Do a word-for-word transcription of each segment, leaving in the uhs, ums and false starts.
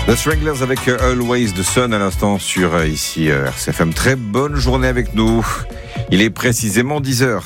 The Stranglers avec Always the Sun à l'instant sur euh, ici euh, R C F M. Très bonne journée avec nous. Il est précisément dix heures.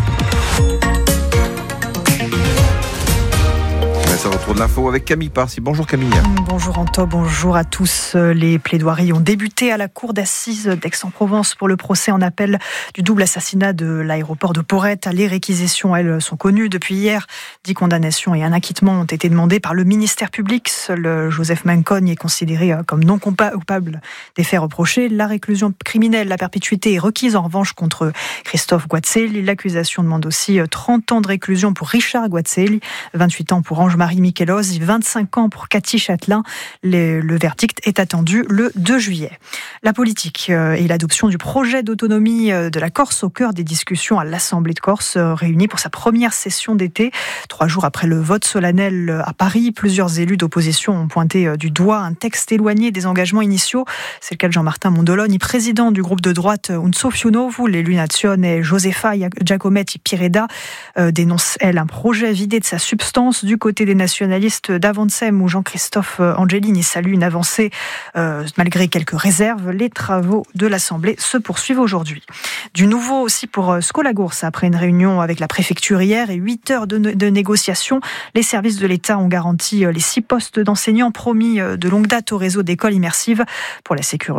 Ça retrouve l'info avec Camille Parsi. Bonjour Camille. Bonjour Anto, bonjour à tous. Les plaidoiries ont débuté à la cour d'assises d'Aix-en-Provence pour le procès en appel du double assassinat de l'aéroport de Porrette. Les réquisitions, elles, sont connues depuis hier. Dix condamnations et un acquittement ont été demandés par le ministère public. Seul Joseph Mancogne est considéré comme non coupable des faits reprochés. La réclusion criminelle à perpétuité est requise en revanche contre Christophe Guazzelli. L'accusation demande aussi trente ans de réclusion pour Richard Guazzelli, vingt-huit ans pour Ange-Marie Michelos, vingt-cinq ans pour Cathy Châtelain. Le, le verdict est attendu le deux juillet. La politique et l'adoption du projet d'autonomie de la Corse au cœur des discussions à l'Assemblée de Corse, réunie pour sa première session d'été. Trois jours après le vote solennel à Paris, plusieurs élus d'opposition ont pointé du doigt un texte éloigné des engagements initiaux. C'est le cas de Jean-Martin Mondoloni, président du groupe de droite Unso Fiunovu. L'élu nazione Josefa Giacometti Pireda euh, dénonce, elle, un projet vidé de sa substance. Du côté des nationalistes d'Avancem, où Jean-Christophe Angelini salue une avancée euh, malgré quelques réserves. Les travaux de l'Assemblée se poursuivent aujourd'hui. Du nouveau aussi pour Scolagours, après une réunion avec la préfecture hier et huit heures de, de négociations. Les services de l'État ont garanti les six postes d'enseignants promis de longue date au réseau d'écoles immersives pour la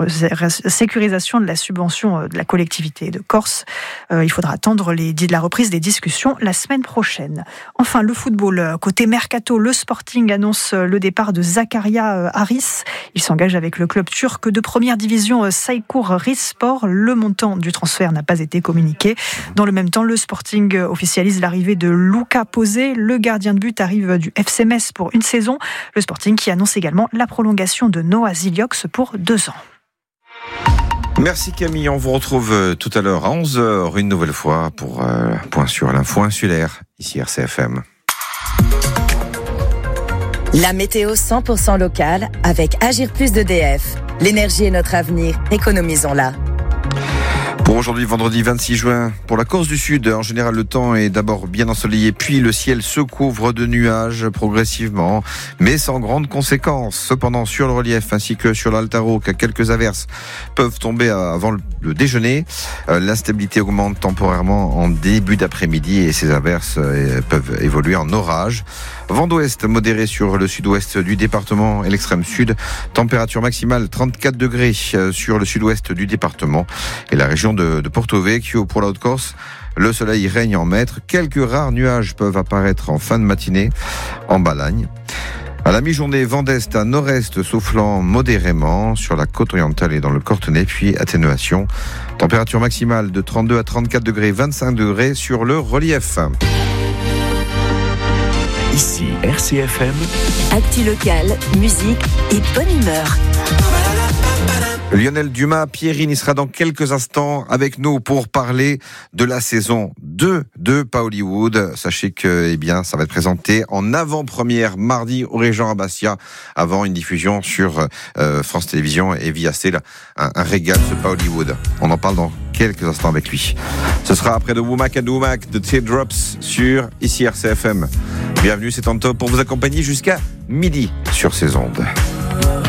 sécurisation de la subvention de la collectivité de Corse. Euh, il faudra attendre les, la reprise des discussions la semaine prochaine. Enfin, le football. Côté mercato, le Sporting annonce le départ de Zakaria Haris. Il s'engage avec le club turc de première division Saykur Rizespor. Le montant du transfert n'a pas été communiqué. Dans le même temps, le Sporting officialise l'arrivée de Luca Posé. Le gardien de but arrive du F C Metz pour une saison. Le Sporting qui annonce également la prolongation de Noah Ziliox pour deux ans. Merci Camille, on vous retrouve tout à l'heure à onze heures, une nouvelle fois pour euh, point sur l'info insulaire, ici R C F M. La météo cent pour cent locale avec Agir Plus d'E D F. L'énergie est notre avenir, économisons-la. Pour aujourd'hui, vendredi vingt-six juin, pour la Corse du Sud, en général, le temps est d'abord bien ensoleillé, puis le ciel se couvre de nuages progressivement, mais sans grandes conséquences. Cependant, sur le relief ainsi que sur l'Altaro, quelques averses peuvent tomber avant le déjeuner. L'instabilité augmente temporairement en début d'après-midi et ces averses peuvent évoluer en orage. Vent d'ouest modéré sur le sud-ouest du département et l'extrême sud. Température maximale trente-quatre degrés sur le sud-ouest du département et la région de, de Porto Vecchio. Pour la Haute-Corse, le soleil règne en maître. Quelques rares nuages peuvent apparaître en fin de matinée en Balagne. À la mi-journée, vent d'est à nord-est soufflant modérément sur la côte orientale et dans le Cortenay, puis atténuation. Température maximale de trente-deux à trente-quatre degrés, vingt-cinq degrés sur le relief. Ici R C F M. Actu locale, musique et bonne humeur. Lionel Dumas, Pierrine, il sera dans quelques instants avec nous pour parler de la saison deux de Pas Hollywood. Sachez que, eh bien, ça va être présenté en avant-première mardi au Régent à Bastia, avant une diffusion sur euh, France Télévisions et via C, un, un régal ce Pas Hollywood. On en parle dans quelques instants avec lui. Ce sera après de Womack and Womack de Teardrops sur ici R C F M. Bienvenue, c'est Anto pour vous accompagner jusqu'à midi sur ces ondes.